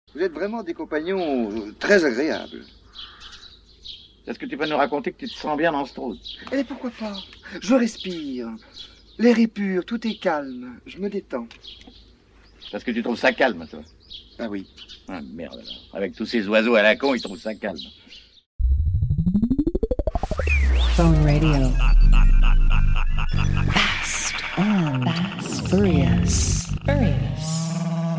Vous êtes vraiment des compagnons très agréables. Est-ce que tu peux nous raconter que tu te sens bien dans ce trou? Et pourquoi pas? Je respire. L'air est pur, tout est calme. Je me détends. Parce que tu trouves ça calme, toi? Ah oui. Ah, merde, alors. Avec tous ces oiseaux à la con, ils trouvent ça calme. Phone Radio. Fast and furious.